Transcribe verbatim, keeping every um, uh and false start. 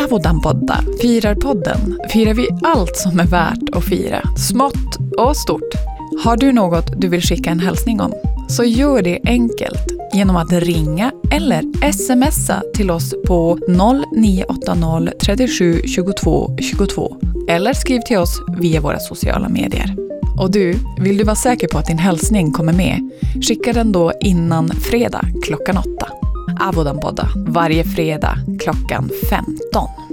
Avodanpodda, Firarpodden, firar vi allt som är värt att fira, smått och stort. Har du något du vill skicka en hälsning om, så gör det enkelt genom att ringa eller smsa till oss på noll nio åtta noll tre sju två två två två eller skriv till oss via våra sociala medier. Och du, vill du vara säker på att din hälsning kommer med, skicka den då innan fredag klockan åtta. Avodanpodda, varje fredag klockan femton.